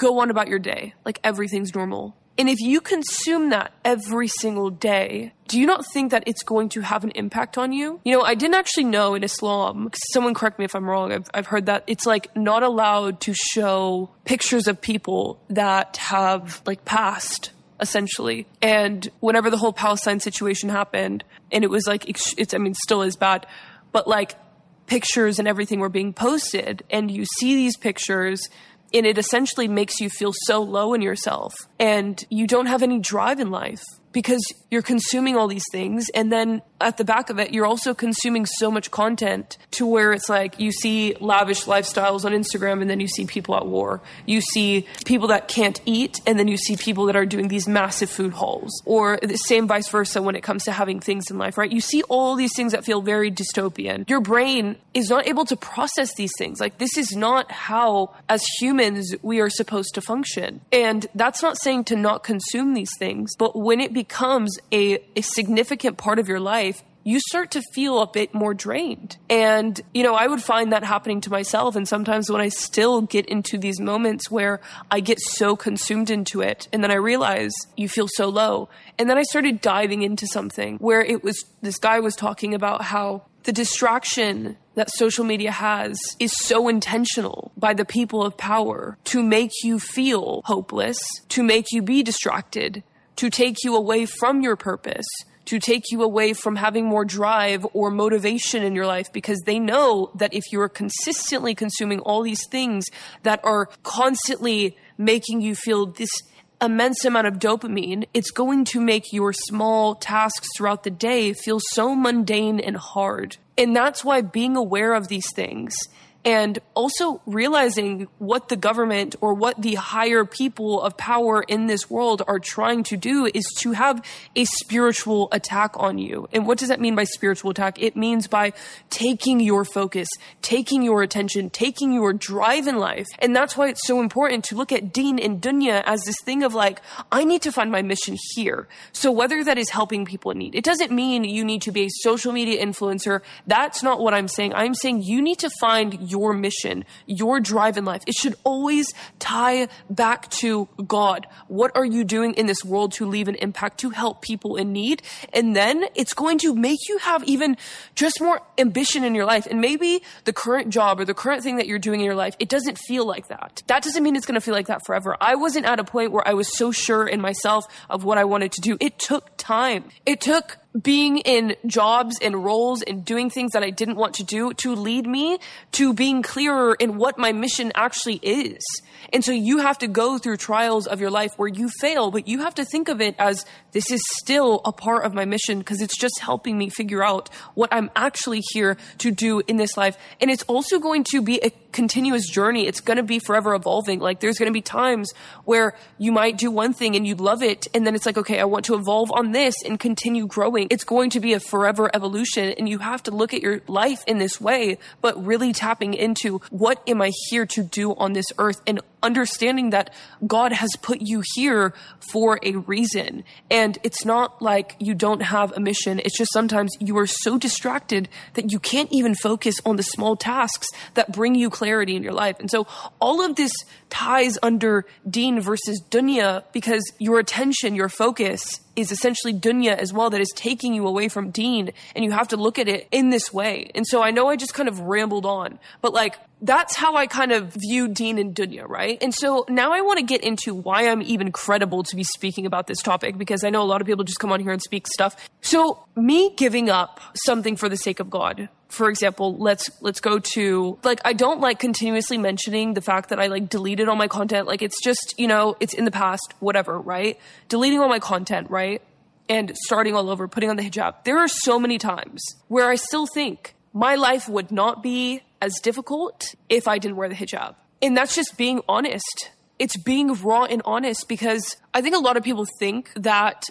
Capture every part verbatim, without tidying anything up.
go on about your day like everything's normal. And if you consume that every single day, do you not think that it's going to have an impact on you? You know, I didn't actually know in Islam, someone correct me if I'm wrong, I've, I've heard that it's like not allowed to show pictures of people that have like passed, essentially. And whenever the whole Palestine situation happened, and it was like, it's, I mean, still is bad, but like pictures and everything were being posted, and you see these pictures, and it essentially makes you feel so low in yourself, and you don't have any drive in life because you're consuming all these things. And then at the back of it, you're also consuming so much content to where it's like you see lavish lifestyles on Instagram, and then you see people at war. You see people that can't eat, and then you see people that are doing these massive food hauls, or the same vice versa when it comes to having things in life, right? You see all these things that feel very dystopian. Your brain is not able to process these things. Like, this is not how, as humans, we are supposed to function. And that's not saying to not consume these things, but when it becomes a, a significant part of your life, you start to feel a bit more drained. And, you know, I would find that happening to myself. And sometimes when I still get into these moments where I get so consumed into it, and then I realize you feel so low. And then I started diving into something where it was, this guy was talking about how the distraction that social media has is so intentional by the people of power to make you feel hopeless, to make you be distracted, to take you away from your purpose, to take you away from having more drive or motivation in your life, because they know that if you are consistently consuming all these things that are constantly making you feel this immense amount of dopamine, it's going to make your small tasks throughout the day feel so mundane and hard. And that's why being aware of these things, and also realizing what the government or what the higher people of power in this world are trying to do is to have a spiritual attack on you. And what does that mean by spiritual attack? It means by taking your focus, taking your attention, taking your drive in life. And that's why it's so important to look at Deen and Dunya as this thing of like, I need to find my mission here. So whether that is helping people in need, it doesn't mean you need to be a social media influencer. That's not what I'm saying. I'm saying you need to find your mission, your drive in life. It should always tie back to God. What are you doing in this world to leave an impact, to help people in need? And then it's going to make you have even just more ambition in your life. And maybe the current job or the current thing that you're doing in your life, it doesn't feel like that. That doesn't mean it's going to feel like that forever. I wasn't at a point where I was so sure in myself of what I wanted to do. It took time. It took being in jobs and roles and doing things that I didn't want to do to lead me to being clearer in what my mission actually is. And so you have to go through trials of your life where you fail, but you have to think of it as this is still a part of my mission because it's just helping me figure out what I'm actually here to do in this life. And it's also going to be a continuous journey. It's going to be forever evolving. Like there's going to be times where you might do one thing and you love it. And then it's like, okay, I want to evolve on this and continue growing. It's going to be a forever evolution. And you have to look at your life in this way, but really tapping into what am I here to do on this earth, and understanding that God has put you here for a reason. And it's not like you don't have a mission. It's just sometimes you are so distracted that you can't even focus on the small tasks that bring you clarity in your life. And so all of this ties under Deen versus Dunya, because your attention, your focus is essentially dunya as well, that is taking you away from Deen, and you have to look at it in this way. And so I know I just kind of rambled on, but like that's how I kind of view Deen and dunya, right? And so now I want to get into why I'm even credible to be speaking about this topic, because I know a lot of people just come on here and speak stuff. So me giving up something for the sake of God, for example, let's let's go to, like, I don't like continuously mentioning the fact that I like deleted all my content. Like, it's just, you know, it's in the past, whatever, right? Deleting all my content, right? And starting all over, putting on the hijab. There are so many times where I still think my life would not be as difficult if I didn't wear the hijab. And that's just being honest. It's being raw and honest, because I think a lot of people think that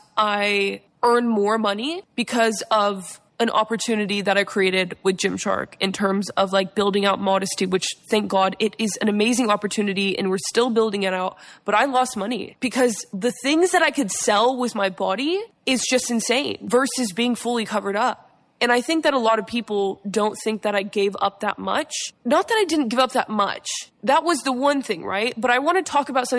I earn more money because of an opportunity that I created with Gymshark in terms of like building out Modesty, which thank God it is an amazing opportunity and we're still building it out. But I lost money because the things that I could sell with my body is just insane versus being fully covered up. And I think that a lot of people don't think that I gave up that much. Not that I didn't give up that much. That was the one thing, right? But I want to talk about something